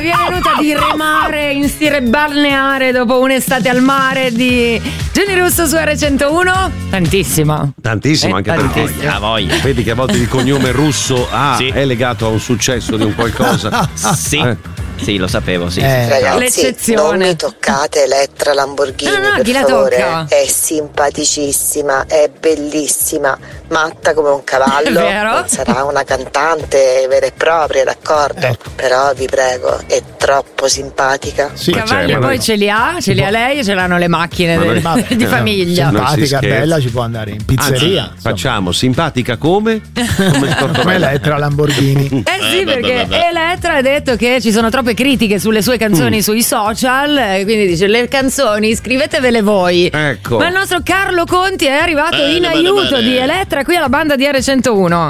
vi è venuta di remare in stile balneare dopo un'estate al mare di Gianni Russo su R101? Tantissimo. Tantissimo, anche tantissimo. per voi. Vedi che a volte il cognome Russo è legato a un successo di un qualcosa. Sì, lo sapevo, sì. Ragazzi, L'eccezione. non mi toccate Elettra Lamborghini, No, per chi la favore. tocca? È simpaticissima, è bellissima, matta come un cavallo. È vero? Non sarà una cantante vera e propria, d'accordo? Però vi prego, è troppo simpatica. Sì, Cavalli poi ce li ha lei e ce l'hanno le macchine di famiglia. Simpatica, bella, ci può andare in pizzeria. Anzi, facciamo simpatica come come Elettra Lamborghini. Sì, perché Elettra ha detto che ci sono troppe critiche sulle sue canzoni sui social, quindi dice: le canzoni scrivetevele voi. Ecco. Ma il nostro Carlo Conti è arrivato in aiuto di Elettra qui alla banda di R101.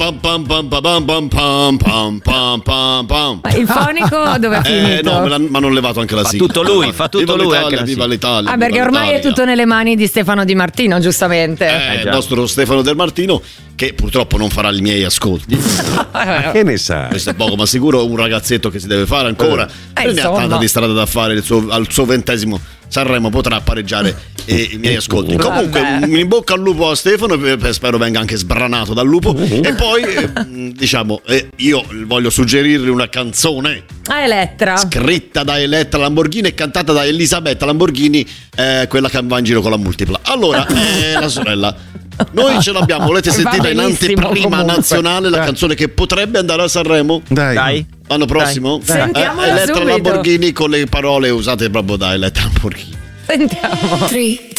Ma il fonico dove è finito? No, ma non levato anche la sigla. Tutto lui, fa tutto viva lui l'Italia, anche la viva sigla. l'Italia. Ah, perché viva ormai è l'Italia. tutto nelle mani di Stefano Di Martino, giustamente. Il nostro Stefano Del Martino, che purtroppo non farà i miei ascolti. Che ne sa? Questo è poco ma sicuro, un ragazzetto che si deve fare ancora. Ne ha insomma. tanta di strada da fare. Al suo 20° Sanremo potrà pareggiare i miei ascolti. Comunque, in bocca al lupo a Stefano, spero venga anche sbranato dal lupo. E poi, io voglio suggerirle una canzone Elettra. scritta da Elettra Lamborghini e cantata da Elisabetta Lamborghini, quella che va in giro con la multipla. Allora, la sorella. Noi ce l'abbiamo, volete sentire in anteprima nazionale la canzone che potrebbe andare a Sanremo? Dai. L'anno prossimo? Sentiamola Elettra subito. Lamborghini con le parole usate proprio da Elettra Lamborghini. Sentiamo. 3,